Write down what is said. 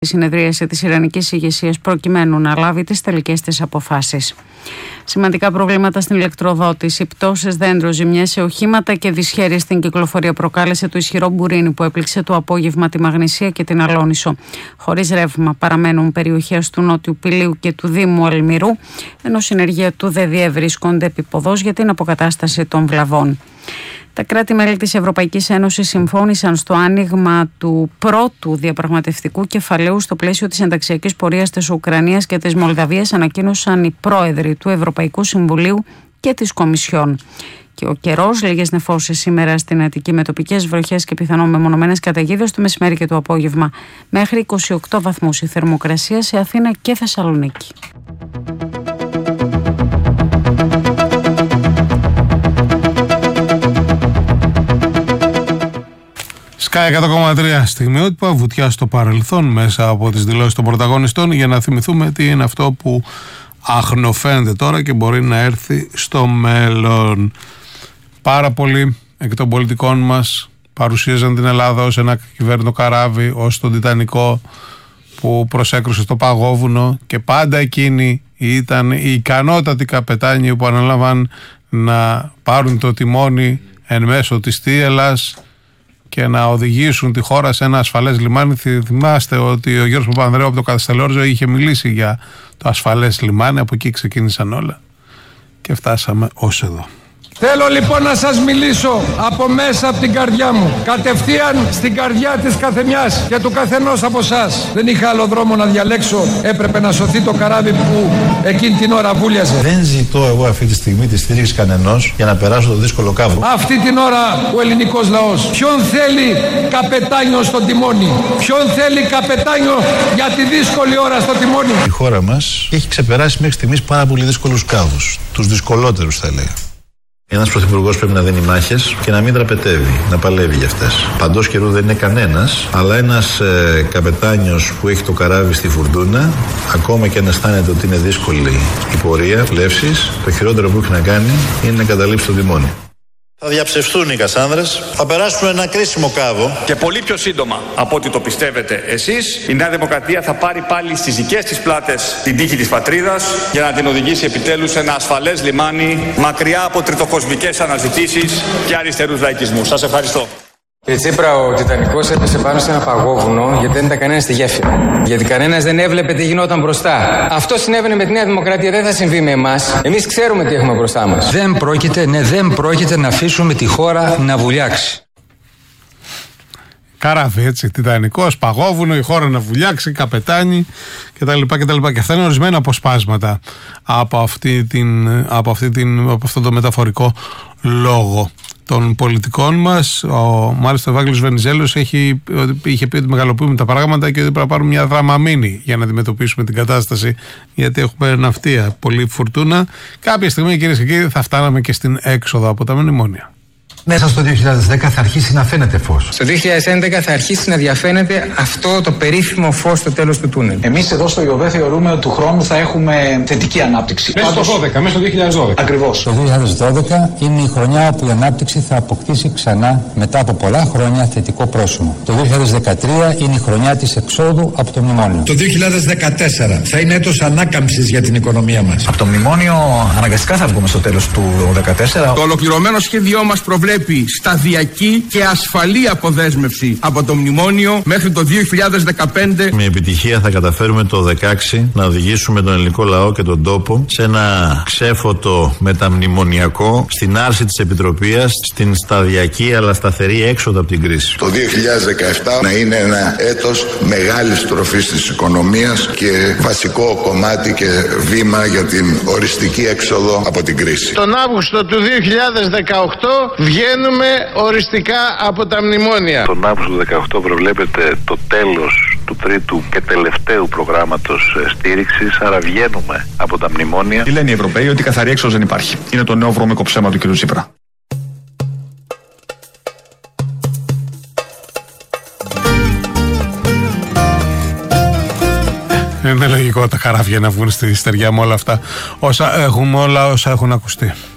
συνεδρίαση της Ιρανικής ηγεσίας προκειμένου να λάβει τις τελικές της αποφάσεις. Σημαντικά προβλήματα στην ηλεκτροδότηση, πτώσεις δέντρων, ζημιές σε οχήματα και δυσχέρειες στην κυκλοφορία προκάλεσε το ισχυρό μπουρίνι που έπληξε το απόγευμα τη Μαγνησία και την Αλόνισο. Χωρίς ρεύμα παραμένουν περιοχές του Νότιου Πηλίου και του Δήμου Αλμυρού, ενώ συνεργεία του ΔΕΔΙΕ βρίσκονται επίποδος για την αποκατάσταση των βλαβών. Τα κράτη-μέλη της Ευρωπαϊκής Ένωσης συμφώνησαν στο άνοιγμα του πρώτου διαπραγματευτικού κεφαλαίου στο πλαίσιο της ενταξιακής πορείας της Ουκρανίας και της Μολδαβίας, ανακοίνωσαν οι πρόεδροι του Ευρωπαϊκού Συμβουλίου και της Κομισιόν. Και ο καιρός, λίγες νεφώσεις σήμερα στην Αττική με τοπικές βροχές και πιθανόν μεμονωμένες καταιγίδες το μεσημέρι και το απόγευμα. Μέχρι 28 βαθμούς η θερμοκρασία σε Αθήνα και Θεσσαλονίκη. Sky 100,3 στιγμιότυπα, βουτιά στο παρελθόν μέσα από τις δηλώσεις των πρωταγωνιστών για να θυμηθούμε τι είναι αυτό που αχνοφαίνεται τώρα και μπορεί να έρθει στο μέλλον. Πάρα πολλοί εκ των πολιτικών μας παρουσίαζαν την Ελλάδα ως ένα κυβέρνητο καράβι, ως τον Τιτανικό που προσέκρουσε στο παγόβουνο, και πάντα εκείνοι ήταν οι ικανότατοι καπετάνοι που ανέλαβαν να πάρουν το τιμόνι εν μέσω της θύελλας και να οδηγήσουν τη χώρα σε ένα ασφαλές λιμάνι. Θυμάστε ότι ο Γιώργος Παπανδρέου από το Καστελόριζο είχε μιλήσει για το ασφαλές λιμάνι, από εκεί ξεκίνησαν όλα και φτάσαμε ως εδώ. Θέλω λοιπόν να σας μιλήσω από μέσα από την καρδιά μου, κατευθείαν στην καρδιά της καθεμιάς και του καθενός από εσάς. Δεν είχα άλλο δρόμο να διαλέξω, έπρεπε να σωθεί το καράβι που εκείνη την ώρα βούλιαζε. Δεν ζητώ εγώ αυτή τη στιγμή τη στήριξη κανενός για να περάσω το δύσκολο κάβο. Αυτή την ώρα ο ελληνικός λαός ποιον θέλει καπετάνιο στο τιμόνι, ποιον θέλει καπετάνιο για τη δύσκολη ώρα στο τιμόνι. Η χώρα μας έχει ξεπεράσει μέχρι στιγμής πάρα πολύ δύσκολους κάβους, τους δυσκολότερους θα έλεγα. Ένας πρωθυπουργός πρέπει να δίνει μάχες και να μην τραπετεύει, να παλεύει για αυτές. Παντός καιρού δεν είναι κανένας, αλλά ένας καπετάνιος που έχει το καράβι στη φουρτούνα, ακόμα και αν αισθάνεται ότι είναι δύσκολη η πορεία πλεύσης, το χειρότερο που έχει να κάνει είναι να καταλήψει το τιμόνι. Θα διαψευστούν οι Κασάνδρες, θα περάσουν ένα κρίσιμο κάβο. Και πολύ πιο σύντομα από ό,τι το πιστεύετε εσείς, η Νέα Δημοκρατία θα πάρει πάλι στις δικές της πλάτες την τύχη της πατρίδας για να την οδηγήσει επιτέλους σε ένα ασφαλές λιμάνι, μακριά από τριτοκοσμικές αναζητήσεις και αριστερούς λαϊκισμούς. Σας ευχαριστώ. Κύριε Τσίπρα, ο Τιτανικός έπεσε πάνω σε ένα παγόβουνο γιατί δεν ήταν κανένας στη γέφυρα. Γιατί κανένας δεν έβλεπε τι γινόταν μπροστά. Αυτό συνέβαινε με τη Νέα Δημοκρατία, δεν θα συμβεί με εμάς. Εμείς ξέρουμε τι έχουμε μπροστά μας. Δεν πρόκειται να αφήσουμε τη χώρα να βουλιάξει. Καράβι, έτσι, Τιτανικός, παγόβουνο, η χώρα να βουλιάξει, καπετάνι κτλ. Και αυτά είναι ορισμένα αποσπάσματα από αυτό το μεταφορικό λόγο των πολιτικών μας. Μάλιστα ο Ευάγγελος Βενιζέλος είχε πει ότι μεγαλοποιούμε τα πράγματα και ότι πρέπει να πάρουμε μια δραμαμίνη για να αντιμετωπίσουμε την κατάσταση, γιατί έχουμε ναυτία, πολύ φουρτούνα. Κάποια στιγμή, κυρίες και κύριοι, θα φτάναμε και στην έξοδο από τα μνημόνια. Μέσα στο 2010 θα αρχίσει να φαίνεται φως. Στο 2011 θα αρχίσει να διαφαίνεται αυτό το περίφημο φως στο τέλος του τούνελ. Εμείς εδώ στο ΙΟΔΕ θεωρούμε ότι του χρόνου θα έχουμε θετική ανάπτυξη. Μέσα στο 2012. Ακριβώς. Το 2012 είναι η χρονιά όπου η ανάπτυξη θα αποκτήσει ξανά μετά από πολλά χρόνια θετικό πρόσημο. Το 2013 είναι η χρονιά της εξόδου από το μνημόνιο. Το 2014 θα είναι έτος ανάκαμψης για την οικονομία μας. Από το μνημόνιο αναγκαστικά θα βγούμε στο τέλος του 2014. Το ολοκληρωμένο σχέδιό μας προβλέπει σταδιακή και ασφαλή αποδέσμευση από το μνημόνιο μέχρι το 2015. Με επιτυχία θα καταφέρουμε το 2016 να οδηγήσουμε τον ελληνικό λαό και τον τόπο σε ένα ξέφωτο μεταμνημονιακό, στην άρση της επιτροπίας, στην σταδιακή αλλά σταθερή έξοδο από την κρίση. Το 2017 να είναι ένα έτος μεγάλης στροφής της οικονομίας και βασικό κομμάτι και βήμα για την οριστική έξοδο από την κρίση. Τον Αύγουστο του 2018 βγαίνουμε οριστικά από τα μνημόνια. Τον Αύγουστο του 2018 προβλέπεται το τέλος του τρίτου και τελευταίου προγράμματος στήριξης, άρα βγαίνουμε από τα μνημόνια. Τι λένε οι Ευρωπαίοι? Ότι καθαρή έξοδος δεν υπάρχει. Είναι το νέο βρώμικο ψέμα του κ. Τσίπρα. Είναι λογικό τα καράβια να βγουν στη στεριά με όλα αυτά όσα έχουν ακουστεί.